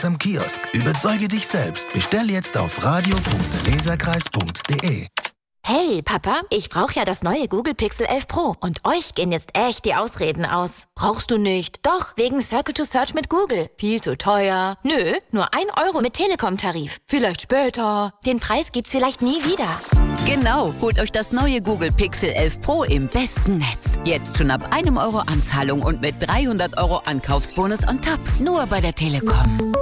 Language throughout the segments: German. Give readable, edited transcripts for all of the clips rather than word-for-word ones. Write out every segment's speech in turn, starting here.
am Kiosk. Überzeuge dich selbst. Bestell jetzt auf radio.laserkreis.de. Hey, Papa, ich brauche ja das neue Google Pixel 11 Pro. Und euch gehen jetzt echt die Ausreden aus. Brauchst du nicht? Doch, wegen Circle to Search mit Google. Viel zu teuer. Nö, nur 1 Euro mit Telekom-Tarif. Vielleicht später. Den Preis gibt's vielleicht nie wieder. Genau, holt euch das neue Google Pixel 11 Pro im besten Netz. Jetzt schon ab 1 Euro Anzahlung und mit 300 Euro Ankaufsbonus on top. Nur bei der Telekom.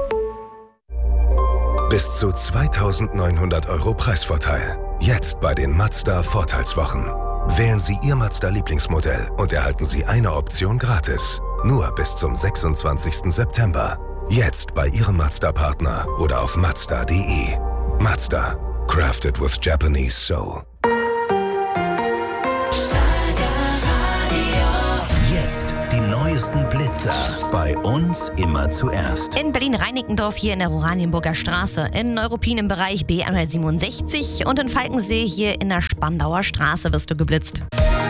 Bis zu 2.900 Euro Preisvorteil. Jetzt bei den Mazda Vorteilswochen. Wählen Sie Ihr Mazda-Lieblingsmodell und erhalten Sie eine Option gratis. Nur bis zum 26. September. Jetzt bei Ihrem Mazda-Partner oder auf Mazda.de. Mazda. Crafted with Japanese soul. Jetzt die neuesten Blitzer. Bei uns immer zuerst. In Berlin-Reinickendorf hier in der Oranienburger Straße, in Neuruppin im Bereich B167 und in Falkensee hier in der Spandauer Straße wirst du geblitzt.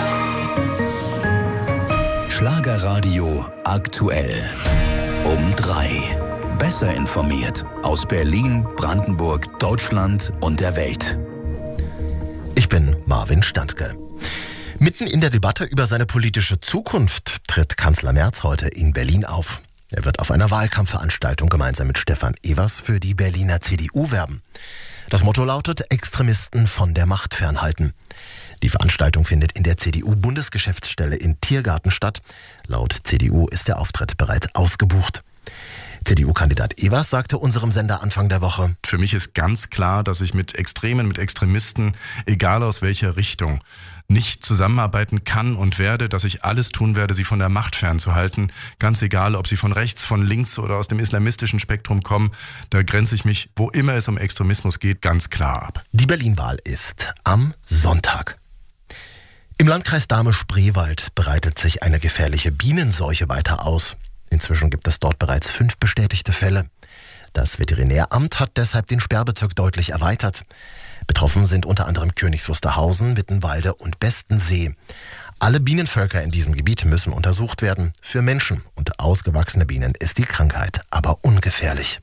Schlagerradio aktuell. Um 3. Besser informiert aus Berlin, Brandenburg, Deutschland und der Welt. Ich bin Marvin Standke. Mitten in der Debatte über seine politische Zukunft tritt Kanzler Merz heute in Berlin auf. Er wird auf einer Wahlkampfveranstaltung gemeinsam mit Stefan Evers für die Berliner CDU werben. Das Motto lautet: Extremisten von der Macht fernhalten. Die Veranstaltung findet in der CDU-Bundesgeschäftsstelle in Tiergarten statt. Laut CDU ist der Auftritt bereits ausgebucht. CDU-Kandidat Evers sagte unserem Sender Anfang der Woche: Für mich ist ganz klar, dass ich mit Extremisten, egal aus welcher Richtung, nicht zusammenarbeiten kann und werde, dass ich alles tun werde, sie von der Macht fernzuhalten. Ganz egal, ob sie von rechts, von links oder aus dem islamistischen Spektrum kommen, da grenze ich mich, wo immer es um Extremismus geht, ganz klar ab. Die Berlin-Wahl ist am Sonntag. Im Landkreis Dahme-Spreewald breitet sich eine gefährliche Bienenseuche weiter aus. Inzwischen gibt es dort bereits 5 bestätigte Fälle. Das Veterinäramt hat deshalb den Sperrbezirk deutlich erweitert. Betroffen sind unter anderem Königs Wusterhausen, Mittenwalde und Bestensee. Alle Bienenvölker in diesem Gebiet müssen untersucht werden. Für Menschen und ausgewachsene Bienen ist die Krankheit aber ungefährlich.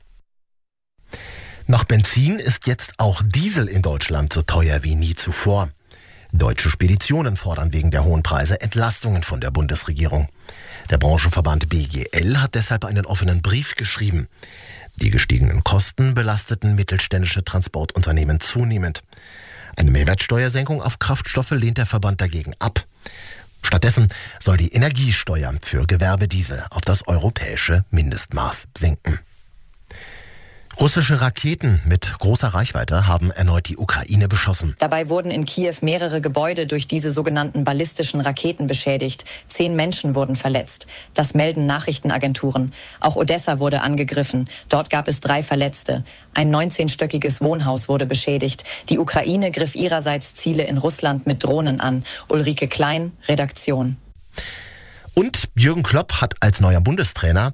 Nach Benzin ist jetzt auch Diesel in Deutschland so teuer wie nie zuvor. Deutsche Speditionen fordern wegen der hohen Preise Entlastungen von der Bundesregierung. Der Branchenverband BGL hat deshalb einen offenen Brief geschrieben. Die gestiegenen Kosten belasteten mittelständische Transportunternehmen zunehmend. Eine Mehrwertsteuersenkung auf Kraftstoffe lehnt der Verband dagegen ab. Stattdessen soll die Energiesteuer für Gewerbediesel auf das europäische Mindestmaß sinken. Russische Raketen mit großer Reichweite haben erneut die Ukraine beschossen. Dabei wurden in Kiew mehrere Gebäude durch diese sogenannten ballistischen Raketen beschädigt. 10 Menschen wurden verletzt. Das melden Nachrichtenagenturen. Auch Odessa wurde angegriffen. Dort gab es 3 Verletzte. Ein 19-stöckiges Wohnhaus wurde beschädigt. Die Ukraine griff ihrerseits Ziele in Russland mit Drohnen an. Ulrike Klein, Redaktion. Und Jürgen Klopp hat als neuer Bundestrainer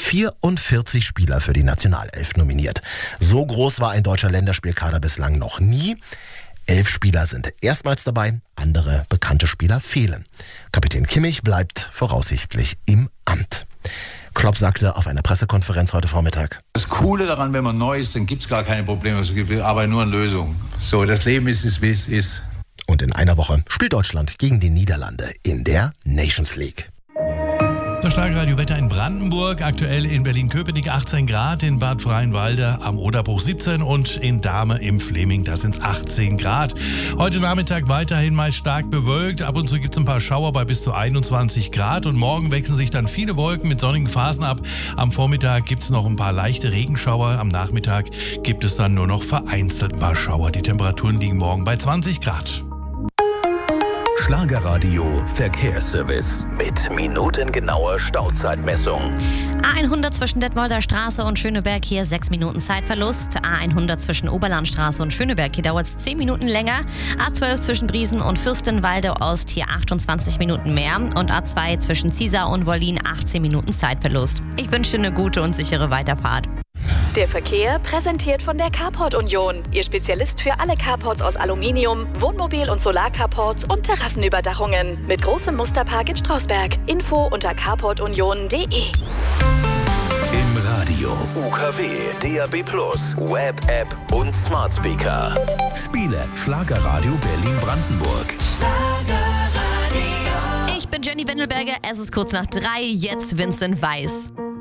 44 Spieler für die Nationalelf nominiert. So groß war ein deutscher Länderspielkader bislang noch nie. 11 Spieler sind erstmals dabei, andere bekannte Spieler fehlen. Kapitän Kimmich bleibt voraussichtlich im Amt. Klopp sagte auf einer Pressekonferenz heute Vormittag: Das Coole daran, wenn man neu ist, dann gibt es gar keine Probleme. Wir arbeiten nur an Lösungen. So, das Leben ist, wie es ist. Und in einer Woche spielt Deutschland gegen die Niederlande in der Nations League. Das Schlagerradio-Wetter in Brandenburg, aktuell in Berlin-Köpenick 18 Grad, in Bad Freienwalde am Oderbruch 17 und in Dahme im Fleming, das sind 18 Grad. Heute Nachmittag weiterhin meist stark bewölkt, ab und zu gibt es ein paar Schauer bei bis zu 21 Grad und morgen wechseln sich dann viele Wolken mit sonnigen Phasen ab. Am Vormittag gibt es noch ein paar leichte Regenschauer, am Nachmittag gibt es dann nur noch vereinzelt ein paar Schauer. Die Temperaturen liegen morgen bei 20 Grad. Schlagerradio Verkehrsservice mit minutengenauer Stauzeitmessung. A100 zwischen Detmolder Straße und Schöneberg hier 6 Minuten Zeitverlust. A100 zwischen Oberlandstraße und Schöneberg, hier dauert es 10 Minuten länger. A12 zwischen Briesen und Fürstenwalde Ost, hier 28 Minuten mehr. Und A2 zwischen Ziesar und Wollin 18 Minuten Zeitverlust. Ich wünsche dir eine gute und sichere Weiterfahrt. Der Verkehr präsentiert von der Carport Union. Ihr Spezialist für alle Carports aus Aluminium, Wohnmobil- und Solarcarports und Terrassenüberdachungen. Mit großem Musterpark in Strausberg. Info unter carportunion.de. Im Radio Radio, UKW, DAB+, Web, App und Smart Speaker. Spiele Schlagerradio Berlin-Brandenburg. Ich bin Jenny Wendelberger, es ist kurz nach 3, jetzt Vincent Weiss.